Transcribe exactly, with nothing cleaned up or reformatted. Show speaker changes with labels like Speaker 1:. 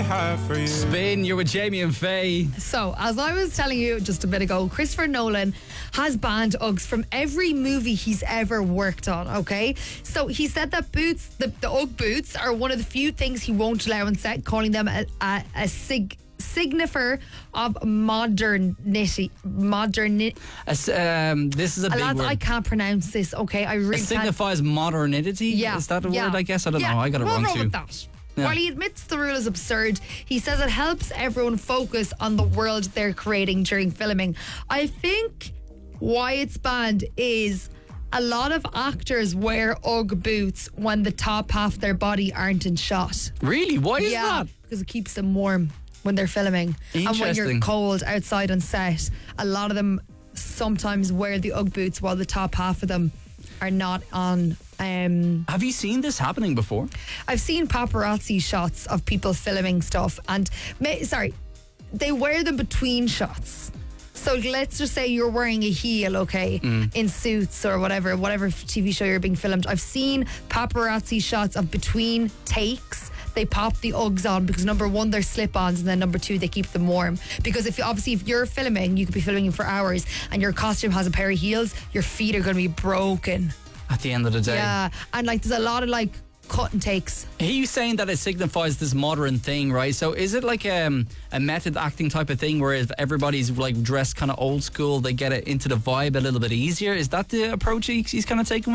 Speaker 1: have for you.
Speaker 2: Spin, you're with Jamie and Faye.
Speaker 3: So, as I was telling you just a bit ago, Christopher Nolan has banned Uggs from every movie he's ever worked on, okay? So, he said that boots, the, the Ugg boots, are one of the few things he won't allow on set, calling them a, a, a sig... signifier of modernity. Moderni-
Speaker 2: As, um, this is a big
Speaker 3: Lads,
Speaker 2: word.
Speaker 3: I can't pronounce this, okay? I really
Speaker 2: It signifies modernity?
Speaker 3: Yeah.
Speaker 2: Is that a
Speaker 3: yeah.
Speaker 2: word, I guess? I don't
Speaker 3: yeah.
Speaker 2: know. I got it
Speaker 3: we'll
Speaker 2: wrong
Speaker 3: roll
Speaker 2: too.
Speaker 3: with that.
Speaker 2: Yeah.
Speaker 3: While he admits the rule is absurd, he says it helps everyone focus on the world they're creating during filming. I think why it's banned is a lot of actors wear Ugg boots when the top half of their body aren't in shot.
Speaker 2: Really? Why is
Speaker 3: yeah,
Speaker 2: that?
Speaker 3: because it keeps them warm when they're filming. And when you're
Speaker 2: Interesting.
Speaker 3: cold outside on set, a lot of them sometimes wear the Ugg boots while the top half of them are not on. Um,
Speaker 2: Have you seen this happening before?
Speaker 3: I've seen paparazzi shots of people filming stuff, and ma- sorry, they wear them between shots. So let's just say you're wearing a heel, okay,
Speaker 2: Mm.
Speaker 3: in Suits or whatever, whatever T V show you're being filmed. I've seen paparazzi shots of between takes. They pop the Uggs on because number one, they're slip-ons, and then number two, they keep them warm. Because if obviously if you're filming, you could be filming for hours, and your costume has a pair of heels, your feet are going to be broken.
Speaker 2: At the end of the day.
Speaker 3: Yeah, and like there's a lot of like cut and takes.
Speaker 2: He's saying that it signifies this modern thing, right? So is it like um, a method acting type of thing where if everybody's like dressed kind of old school, they get it into the vibe a little bit easier? Is that the approach he's, he's kind of taking?